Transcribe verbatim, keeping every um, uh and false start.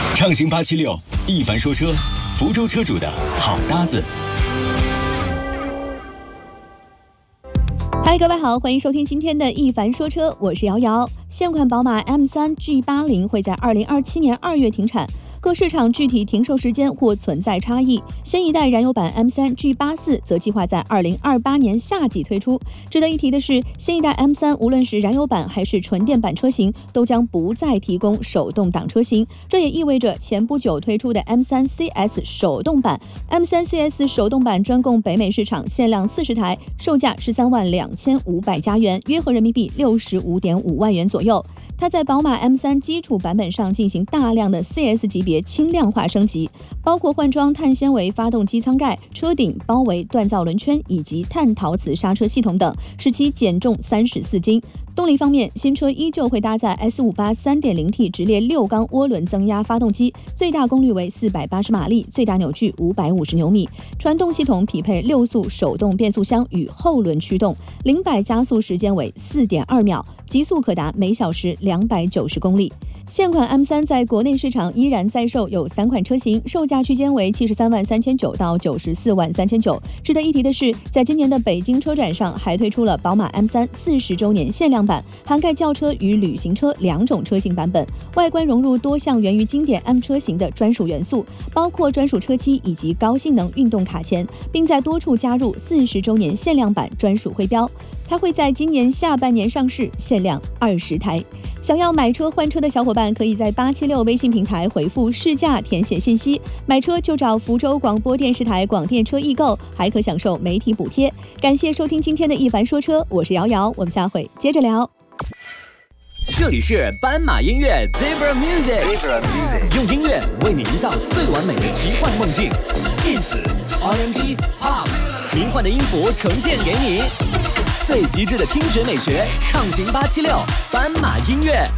畅行八七六，一凡说车，福州车主的好搭子。 嗨，各位好，欢迎收听今天的一凡说车，我是瑶瑶。现款宝马 M 三 G 八十 会在二零二七年二月停产。各市场具体停售时间或存在差异，新一代燃油版 M 三 G 八十四 则计划在二零二八年夏季推出。值得一提的是，新一代 M 三 无论是燃油版还是纯电版车型，都将不再提供手动挡车型。这也意味着前不久推出的 M 三 C S 手动版 M 三 C S 手动版专供北美市场，限量四十台，售价十三万两千五百加元，约合人民币六十五点五万元左右。它在宝马 M 三 基础版本上进行大量的 C S 级别轻量化升级，包括换装碳纤维发动机舱盖、车顶包围锻造轮圈以及碳陶瓷刹车系统等，使其减重三十四斤。动力方面，新车依旧会搭载 S 五十八 三点零 T 直列六缸涡轮增压发动机，最大功率为四百八十马力，最大扭矩五百五十牛米。传动系统匹配六速手动变速箱与后轮驱动，零百加速时间为 四点二秒，极速可达每小时两百九十公里。现款 M 三 在国内市场依然在售，有三款车型，售价区间为七十三万三千九到九十四万三千九。值得一提的是，在今年的北京车展上，还推出了宝马 M 三 四十周年限量版，涵盖轿车与旅行车两种车型版本，外观融入多项源于经典 M 车型的专属元素，包括专属车漆以及高性能运动卡钳，并在多处加入四十周年限量版专属徽标。它会在今年下半年上市，限量二十台。想要买车换车的小伙伴，可以在八七六微信平台回复试驾填写信息，买车就找福州广播电视台广电车易购，还可享受媒体补贴。感谢收听今天的一凡说车，我是瑶瑶，我们下回接着聊。 这里是斑马音乐 Zebra Music， 用音乐为你营造最完美的奇幻梦境，电子 R and B、Pop， 迷幻的音符呈现给你，最极致的听觉美学，畅行八七六斑马音乐。